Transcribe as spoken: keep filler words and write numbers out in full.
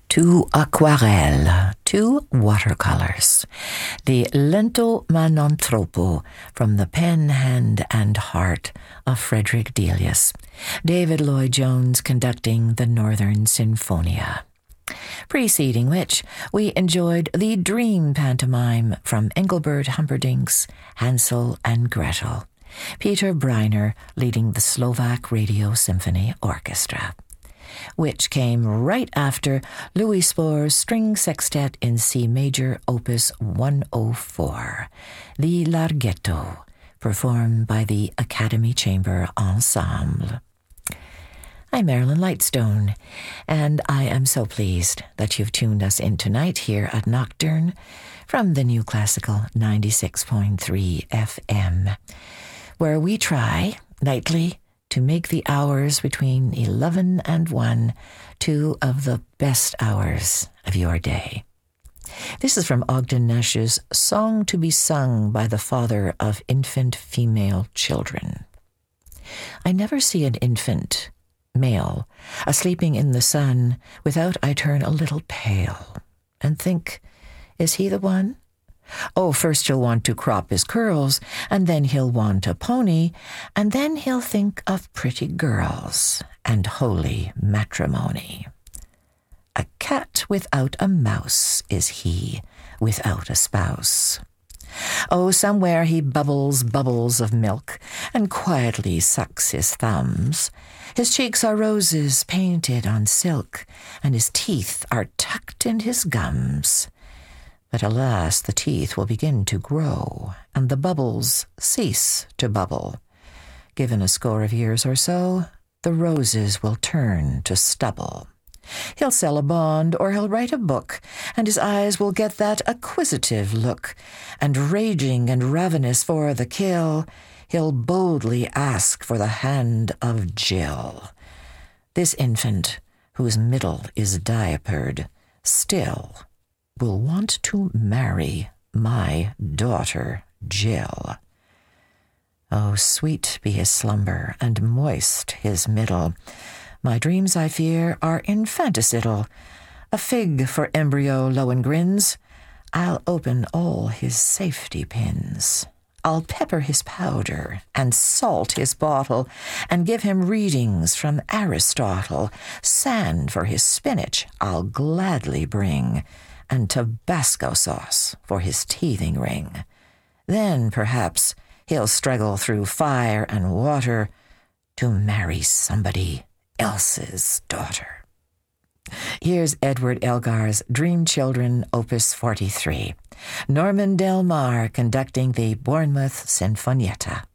two aquarelles, two watercolors, the Lento ma non troppo from the pen, hand, and heart of Frederick Delius, David Lloyd-Jones conducting the Northern Sinfonia. Preceding which, we enjoyed the Dream pantomime from Engelbert Humperdinck's Hansel and Gretel, Peter Breiner leading the Slovak Radio Symphony Orchestra, which came right after Louis Spohr's String Sextet in C Major, Opus one oh four, the Larghetto, performed by the Academy Chamber Ensemble. I'm Marilyn Lightstone, and I am so pleased that you've tuned us in tonight here at Nocturne from the New Classical ninety-six point three F M, where we try, nightly, to make the hours between eleven and one two of the best hours of your day. This is from Ogden Nash's Song to be Sung by the Father of Infant Female Children. I never see an infant, male, a-sleeping in the sun without I turn a little pale and think, is he the one? Oh, first he'll want to crop his curls, and then he'll want a pony, and then he'll think of pretty girls and holy matrimony. A cat without a mouse is he, without a spouse. Oh, somewhere he bubbles bubbles of milk, and quietly sucks his thumbs. His cheeks are roses painted on silk, and his teeth are tucked in his gums. But alas, the teeth will begin to grow, and the bubbles cease to bubble. Given a score of years or so, the roses will turn to stubble. He'll sell a bond or he'll write a book, and his eyes will get that acquisitive look, and raging and ravenous for the kill, he'll boldly ask for the hand of Jill. This infant, whose middle is diapered, still will want to marry my daughter Jill. Oh, sweet be his slumber, and moist his middle. My dreams, I fear, are infanticidal. A fig for embryo Lowengrins. I'll open all his safety pins. I'll pepper his powder and salt his bottle, and give him readings from Aristotle. Sand for his spinach I'll gladly bring, and Tabasco sauce for his teething ring. Then, perhaps, he'll struggle through fire and water to marry somebody else's daughter. Here's Edward Elgar's Dream Children, Opus forty-three. Norman Del Mar conducting the Bournemouth Sinfonietta.